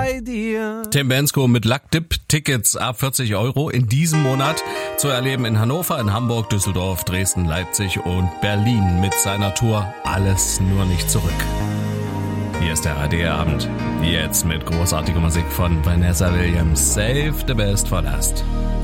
bei dir. Tim Bendzko mit Luck Dip, Tickets ab 40 € in diesem Monat zu erleben in Hannover, in Hamburg, Düsseldorf, Dresden, Leipzig und Berlin mit seiner Tour Alles nur nicht zurück. Hier ist der ARD-Abend. Jetzt mit großartiger Musik von Vanessa Williams. Save the best for last.